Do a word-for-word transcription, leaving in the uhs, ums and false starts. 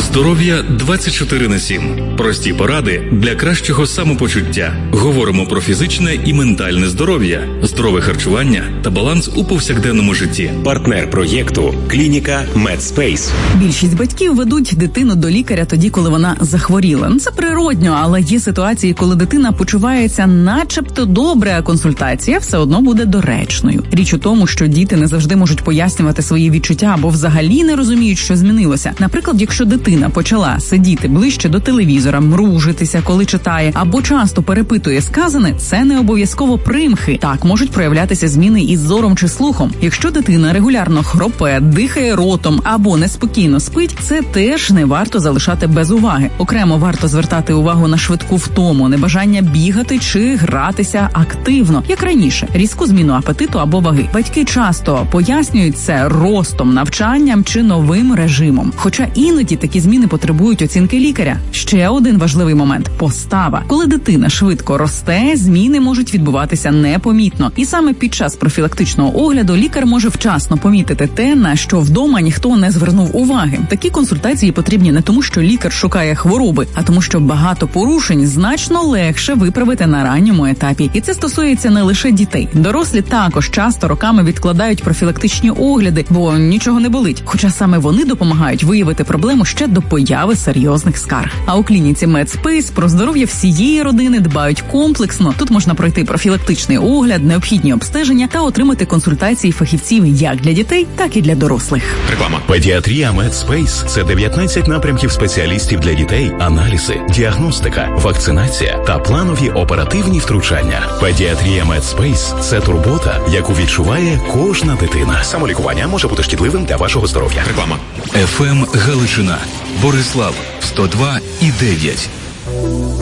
Здоров'я двадцять чотири на сім. Прості поради для кращого самопочуття. Говоримо про фізичне і ментальне здоров'я, здорове харчування та баланс у повсякденному житті. Партнер проєкту – клініка Медспейс. Більшість батьків ведуть дитину до лікаря тоді, коли вона захворіла. Це природньо, але є ситуації, коли дитина почувається начебто добре, а консультація все одно буде доречною. Річ у тому, що діти не завжди можуть пояснювати свої відчуття або взагалі не розуміють, що змінилося. Наприклад, якщо дитина почала сидіти ближче до телевізора, мружитися, коли читає, або часто перепитує сказане, це не обов'язково примхи. Так можуть проявлятися зміни із зором чи слухом. Якщо дитина регулярно хропе, дихає ротом або неспокійно спить, це теж не варто залишати без уваги. Окремо варто звертати увагу на швидку втому, небажання бігати чи гратися активно, як раніше, різку зміну апетиту або ваги. Батьки часто пояснюють це ростом, навчанням чи новим режимом. Хоча іноді такі зміни потребують оцінки лікаря. Ще один важливий момент – постава. Коли дитина швидко росте, зміни можуть відбуватися непомітно. І саме під час профілактичного огляду лікар може вчасно помітити те, на що вдома ніхто не звернув уваги. Такі консультації потрібні не тому, що лікар шукає хвороби, а тому, що багато порушень значно легше виправити на ранньому етапі. І це стосується не лише дітей. Дорослі також часто роками відкладають профілактичні огляди, бо нічого не болить. Хоча саме вони допомагають виявити проблему ще до появи серйозних скарг. А у клініці Медспейс про здоров'я всієї родини дбають комплексно. Тут можна пройти профілактичний огляд, необхідні обстеження та отримати консультації фахівців як для дітей, так і для дорослих. Реклама. Педіатрія Медспейс – це дев'ятнадцять напрямків спеціалістів для дітей, аналізи, діагностика, вакцинація та планові оперативні втручання. Педіатрія Медспейс – це турбота, яку відчуває кожна дитина. Самолікування може бути шкідливим для вашого здоров'я. Реклама. еф ем Галичина. Борислав сто два і дев'ять.